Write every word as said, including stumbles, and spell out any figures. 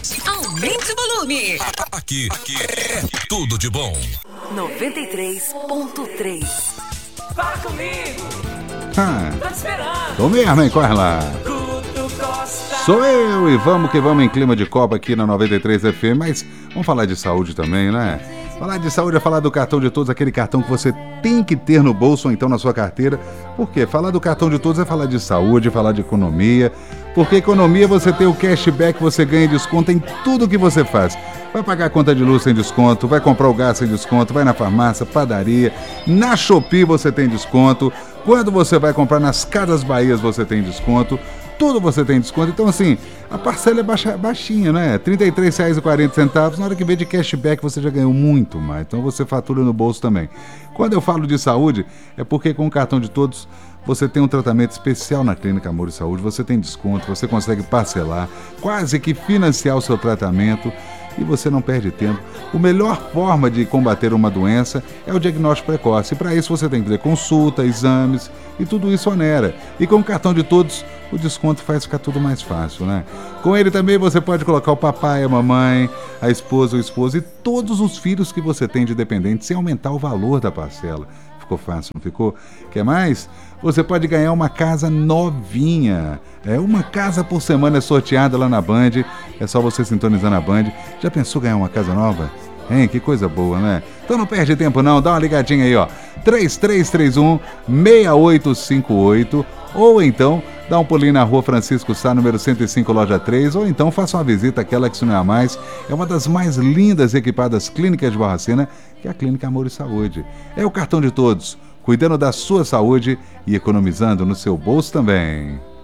Aumente o volume. Aqui, aqui é tudo de bom. noventa e três ponto três. Fala comigo. Ah, Tô te esperando. tô mesmo, hein? Corre lá. Guto Costa. Sou eu e vamos que vamos em clima de Copa aqui na noventa e três F M, mas vamos falar de saúde também, né? Falar de saúde é falar do cartão de todos, aquele cartão que você tem que ter no bolso ou então na sua carteira. Por quê? Falar do cartão de todos é falar de saúde, falar de economia. Porque economia você tem o cashback, você ganha desconto em tudo que você faz. Vai pagar a conta de luz sem desconto, vai comprar o gás sem desconto, vai na farmácia, padaria, na Shopee você tem desconto. Quando você vai comprar nas Casas Bahias você tem desconto. Tudo você tem desconto. Então, assim, a parcela é baixa, baixinha, né? trinta e três reais e quarenta centavos. Na hora que vê de cashback, você já ganhou muito mais. Então, você fatura no bolso também. Quando eu falo de saúde, é porque com o cartão de todos, você tem um tratamento especial na Clínica Amor e Saúde. Você tem desconto, você consegue parcelar, quase que financiar o seu tratamento. E você não perde tempo. A melhor forma de combater uma doença é o diagnóstico precoce. E para isso você tem que ter consulta, exames e tudo isso onera. E com o cartão de todos, o desconto faz ficar tudo mais fácil, né? Com ele também você pode colocar o papai, a mamãe, a esposa, o esposo e todos os filhos que você tem de dependente sem aumentar o valor da parcela. Ficou fácil, não ficou? Quer mais? Você pode ganhar uma casa novinha. É, uma casa por semana é sorteada lá na Band. É só você sintonizar na Band. Já pensou ganhar uma casa nova? Hein, que coisa boa, né? Então não perde tempo não, dá uma ligadinha aí, ó. três três três um, seis oito cinco oito ou então dá um pulinho na rua Francisco Sá, número cento e cinco, loja três, ou então faça uma visita àquela que se não é a mais. É uma das mais lindas e equipadas clínicas de Barbacena, que é a Clínica Amor e Saúde. É o cartão de todos, cuidando da sua saúde e economizando no seu bolso também.